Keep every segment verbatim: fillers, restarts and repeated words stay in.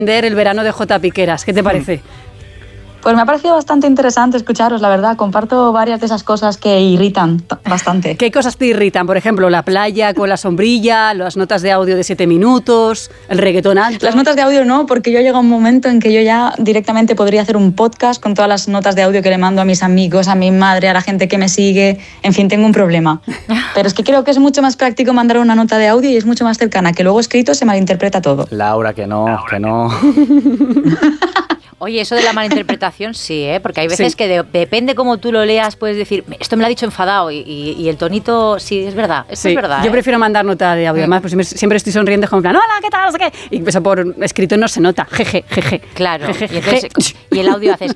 El verano de J. Piqueras, ¿qué te parece? Pues me ha parecido bastante interesante escucharos, la verdad. Comparto varias de esas cosas que irritan bastante. ¿Qué cosas te irritan? Por ejemplo, la playa con la sombrilla, las notas de audio de siete minutos, el reggaetón alto. Las notas de audio no, porque yo llego a un momento en que yo ya directamente podría hacer un podcast con todas las notas de audio que le mando a mis amigos, a mi madre, a la gente que me sigue. En fin, tengo un problema. Pero es que creo que es mucho más práctico mandar una nota de audio y es mucho más cercana, que luego escrito se malinterpreta todo. Laura, que no, Laura, que no. Oye, eso de la malinterpretación sí, ¿eh? Porque hay veces sí. que de, depende cómo tú lo leas, puedes decir, esto me lo ha dicho enfadado y, y, y el tonito, sí, es verdad, esto sí. es verdad. Yo ¿eh? prefiero mandar nota de audio, además, pues siempre, siempre estoy sonriendo como en plan, hola, ¿qué tal? No sé qué. Y eso por escrito no se nota, jeje, jeje. Claro, jeje, y, entonces, y el audio haces,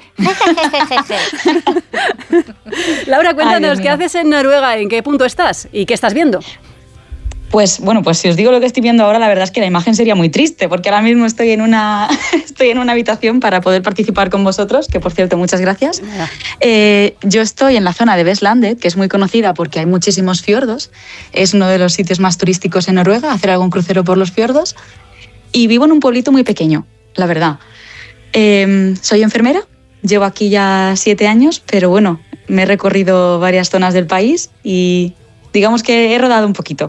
Laura, cuéntanos, Ay, ¿qué haces en Noruega? ¿En qué punto estás? ¿Y qué estás viendo? Pues bueno, pues si os digo lo que estoy viendo ahora, la verdad es que la imagen sería muy triste, porque ahora mismo estoy en una, estoy en una habitación para poder participar con vosotros, que por cierto, muchas gracias. Eh, yo estoy en la zona de Vestlandet, que es muy conocida porque hay muchísimos fiordos. Es uno de los sitios más turísticos en Noruega, hacer algún crucero por los fiordos. Y vivo en un pueblito muy pequeño, la verdad. Eh, soy enfermera, llevo aquí ya siete años, pero bueno, me he recorrido varias zonas del país y digamos que he rodado un poquito.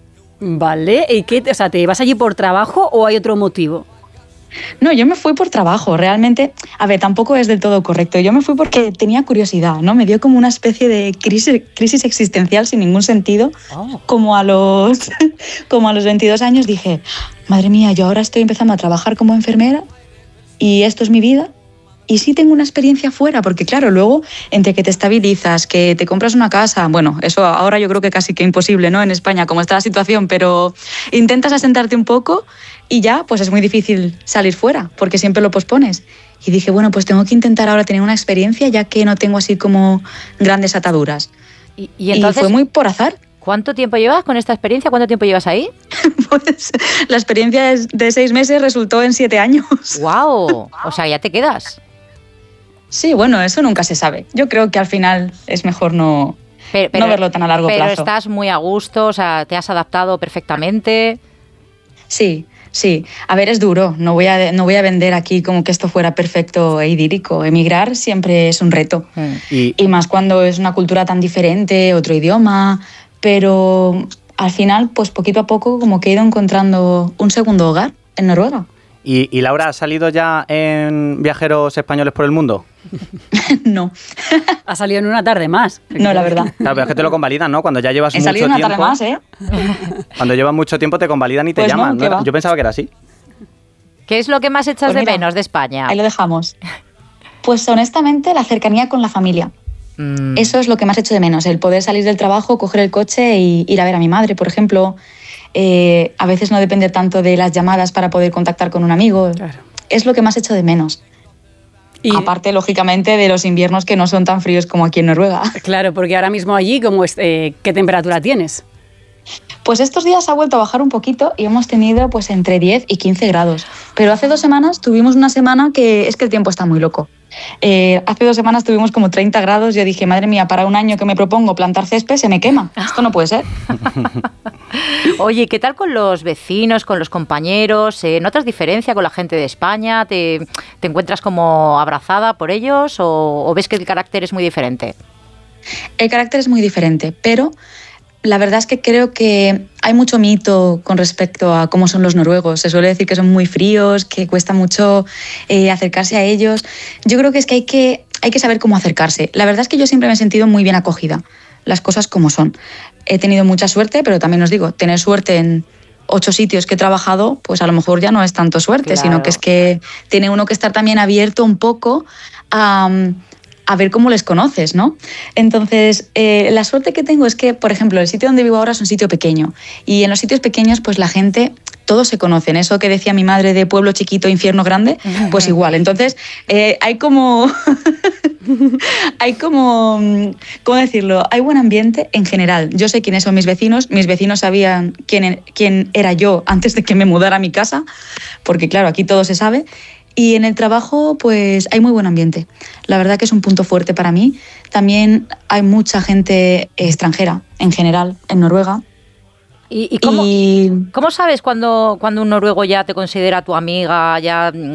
Vale, ¿y qué? O sea, ¿te vas allí por trabajo o hay otro motivo? No, yo me fui por trabajo, realmente, a ver, tampoco es del todo correcto, yo me fui porque tenía curiosidad, ¿no? Me dio como una especie de crisis, crisis existencial sin ningún sentido, oh. como, a los, como a los veintidós años dije, madre mía, yo ahora estoy empezando a trabajar como enfermera y esto es mi vida. Y sí tengo una experiencia fuera, porque claro, luego entre que te estabilizas, que te compras una casa, bueno, eso ahora yo creo que casi que imposible, ¿no? En España, como está la situación, pero intentas asentarte un poco y ya, pues es muy difícil salir fuera, porque siempre lo pospones. Y dije, bueno, pues tengo que intentar ahora tener una experiencia, ya que no tengo así como grandes ataduras. Y, y, entonces, y fue muy por azar. ¿Cuánto tiempo llevas con esta experiencia? ¿Cuánto tiempo llevas ahí? Pues la experiencia de seis meses resultó en siete años. ¡Guau! O sea, ya te quedas. Sí, bueno, eso nunca se sabe. Yo creo que al final es mejor no, pero, pero, no verlo tan a largo pero plazo. Pero estás muy a gusto, o sea, te has adaptado perfectamente. Sí, sí. A ver, es duro. No voy a, no voy a vender aquí como que esto fuera perfecto e idílico. Emigrar siempre es un reto. Mm. Y, y más cuando es una cultura tan diferente, otro idioma. Pero al final, pues poquito a poco, como que he ido encontrando un segundo hogar en Noruega. ¿Y, y Laura, has salido ya en Viajeros Españoles por el Mundo? No. Ha salido en una tarde más. No, la verdad. Claro, pero es que te lo convalidan, ¿no? Cuando ya llevas He mucho tiempo... He salido una tarde más, ¿eh? Cuando llevas mucho tiempo te convalidan y te pues llaman. No, ¿no? Yo pensaba que era así. ¿Qué es lo que más echas pues mira, de menos de España? Ahí lo dejamos. Pues honestamente, la cercanía con la familia. Mm. Eso es lo que más echo de menos. El poder salir del trabajo, coger el coche y ir a ver a mi madre, por ejemplo... Eh, a veces no depende tanto de las llamadas para poder contactar con un amigo. Claro. Es lo que más echo de menos. Y aparte, lógicamente, de los inviernos que no son tan fríos como aquí en Noruega. Claro, porque ahora mismo allí, ¿cómo es, eh, ¿qué temperatura tienes? Pues estos días ha vuelto a bajar un poquito y hemos tenido pues entre diez y quince grados. Pero hace dos semanas tuvimos una semana que es que el tiempo está muy loco. Eh, hace dos semanas tuvimos como treinta grados. Yo dije, madre mía, para un año que me propongo plantar césped se me quema. Esto no puede ser. Oye, ¿qué tal con los vecinos, con los compañeros? ¿Eh, ¿Notas diferencia con la gente de España? ¿Te, te encuentras como abrazada por ellos o, o ves que el carácter es muy diferente? El carácter es muy diferente, pero... La verdad es que creo que hay mucho mito con respecto a cómo son los noruegos. Se suele decir que son muy fríos, que cuesta mucho eh, acercarse a ellos. Yo creo que es que hay, que hay que saber cómo acercarse. La verdad es que yo siempre me he sentido muy bien acogida, las cosas como son. He tenido mucha suerte, pero también os digo, tener suerte en ocho sitios que he trabajado, pues a lo mejor ya no es tanto suerte, claro. Sino que es que tiene uno que estar también abierto un poco a... a ver cómo les conoces, ¿no? Entonces, eh, la suerte que tengo es que, por ejemplo, el sitio donde vivo ahora es un sitio pequeño y en los sitios pequeños, pues la gente, todos se conocen. Eso que decía mi madre de pueblo chiquito, infierno grande, pues igual. Entonces, eh, hay como... hay como... ¿Cómo decirlo? Hay buen ambiente en general. Yo sé quiénes son mis vecinos. Mis vecinos sabían quién, quién era yo antes de que me mudara a mi casa, porque claro, aquí todo se sabe. Y en el trabajo, pues hay muy buen ambiente. La verdad que es un punto fuerte para mí. También hay mucha gente extranjera, en general, en Noruega. ¿Y, y, cómo, y cómo sabes cuando, cuando un noruego ya te considera tu amiga, ya